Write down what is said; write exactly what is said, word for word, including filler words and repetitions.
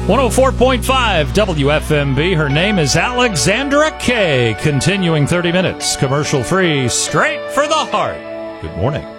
one oh four point five W F M B. Her name is Alexandra Kay. Continuing thirty minutes, commercial free, straight for the heart. Good morning.